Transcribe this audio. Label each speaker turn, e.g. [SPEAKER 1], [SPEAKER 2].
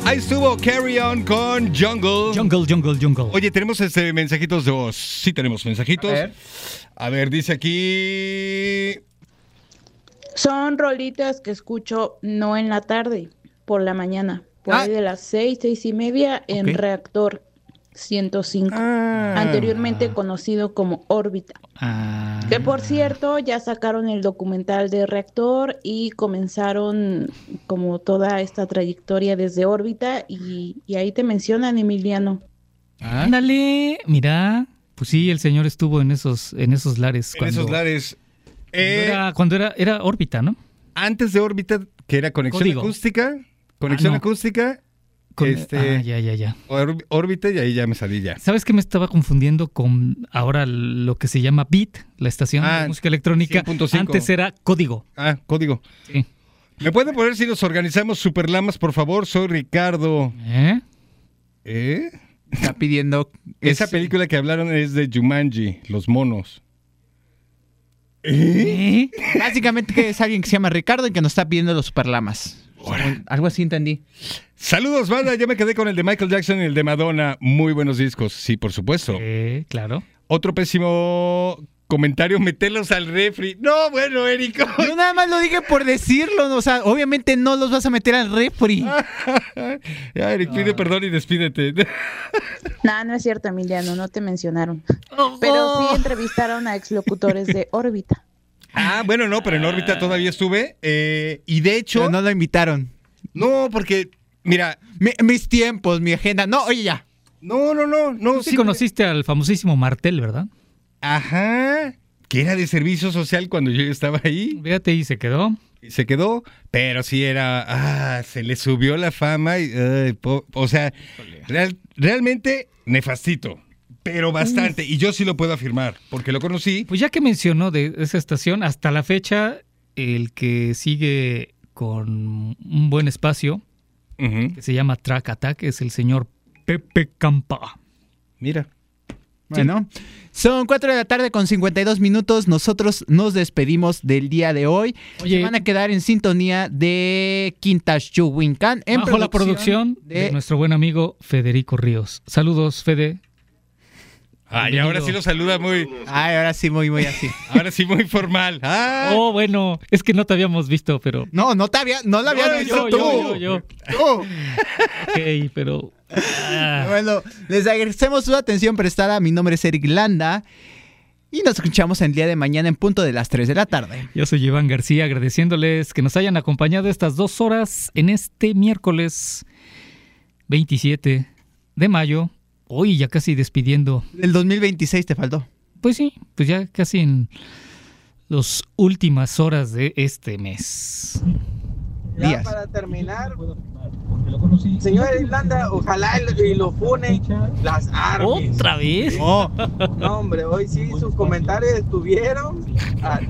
[SPEAKER 1] Ahí estuvo Carry On con Jungle.
[SPEAKER 2] Jungle.
[SPEAKER 1] Oye, tenemos mensajitos de voz. Sí, tenemos mensajitos. A ver, dice aquí.
[SPEAKER 3] Son rolitas que escucho no en la tarde, por la mañana. Por ahí de las 6:30 en Reactor 105. Anteriormente conocido como Órbita. Que por cierto, ya sacaron el documental de Reactor y comenzaron como toda esta trayectoria desde Órbita y ahí te mencionan, Emiliano.
[SPEAKER 2] Ándale, mira, pues sí, el señor estuvo en esos lares.
[SPEAKER 1] Esos lares.
[SPEAKER 2] Cuando era Órbita, ¿no?
[SPEAKER 1] Antes de Órbita, que era Conexión Acústica. Conexión Acústica.
[SPEAKER 2] Ya.
[SPEAKER 1] Órbita y ahí ya me salí ya.
[SPEAKER 2] ¿Sabes qué me estaba confundiendo con ahora lo que se llama Beat, la estación de música electrónica?
[SPEAKER 1] 100.5.
[SPEAKER 2] Antes era Código.
[SPEAKER 1] Código.
[SPEAKER 2] Sí.
[SPEAKER 1] ¿Me pueden poner si nos organizamos Superlamas, por favor? Soy Ricardo.
[SPEAKER 4] Está pidiendo...
[SPEAKER 1] Esa película que hablaron es de Jumanji, Los Monos.
[SPEAKER 4] Básicamente que es alguien que se llama Ricardo y que nos está pidiendo los Superlamas. Algo así entendí.
[SPEAKER 1] Saludos, banda. Ya me quedé con el de Michael Jackson y el de Madonna. Muy buenos discos. Sí, por supuesto.
[SPEAKER 2] Claro.
[SPEAKER 1] Otro pésimo comentario, meterlos al refri. No, bueno, Érico.
[SPEAKER 4] Yo nada más lo dije por decirlo. O sea, obviamente no los vas a meter al refri.
[SPEAKER 1] Ya, Eric, pide perdón y despídete.
[SPEAKER 3] No es cierto, Emiliano. No te mencionaron. Pero sí entrevistaron a exlocutores de Órbita.
[SPEAKER 1] Bueno, no, pero en Órbita todavía estuve. Y de hecho...
[SPEAKER 4] Pero no lo invitaron.
[SPEAKER 1] No, porque, mira...
[SPEAKER 4] Mis tiempos, mi agenda. No, oye, ya.
[SPEAKER 1] No.
[SPEAKER 2] Tú sí conociste al famosísimo Martel, ¿verdad?
[SPEAKER 1] Ajá. Que era de servicio social cuando yo estaba ahí.
[SPEAKER 2] Fíjate, y se quedó.
[SPEAKER 1] Pero sí era... se le subió la fama. O sea, realmente nefastito. Pero bastante, y yo sí lo puedo afirmar, porque lo conocí.
[SPEAKER 2] Pues ya que mencionó de esa estación, hasta la fecha, el que sigue con un buen espacio, que se llama Track Attack, es el señor Pepe Campa.
[SPEAKER 1] Mira.
[SPEAKER 4] Bueno, son 4:52 p.m. Nosotros nos despedimos del día de hoy.
[SPEAKER 2] Oye,
[SPEAKER 4] se van a quedar en sintonía de Quintas Chuhuincán.
[SPEAKER 2] Bajo la producción de nuestro buen amigo Federico Ríos. Saludos, Fede.
[SPEAKER 1] Y ahora sí lo saluda muy...
[SPEAKER 4] ahora sí, muy así.
[SPEAKER 1] Ahora sí, muy formal.
[SPEAKER 2] Bueno, es que no te habíamos visto, pero...
[SPEAKER 4] No lo habías visto tú.
[SPEAKER 2] Yo. Ok, pero...
[SPEAKER 4] Bueno, les agradecemos su atención prestada. Mi nombre es Eric Landa. Y nos escuchamos el día de mañana en punto de las 3 de la tarde.
[SPEAKER 2] Yo soy Iván García, agradeciéndoles que nos hayan acompañado estas 2 horas en este miércoles 27 de mayo. Hoy ya casi despidiendo.
[SPEAKER 4] El 2026 te faltó.
[SPEAKER 2] Pues sí, pues ya casi en las últimas horas de este mes.
[SPEAKER 5] Ya
[SPEAKER 4] Días.
[SPEAKER 5] para terminar, señor Irlanda, ojalá y lo funen las armas.
[SPEAKER 2] ¿Otra vez?
[SPEAKER 5] No, hombre, hoy sí sus comentarios estuvieron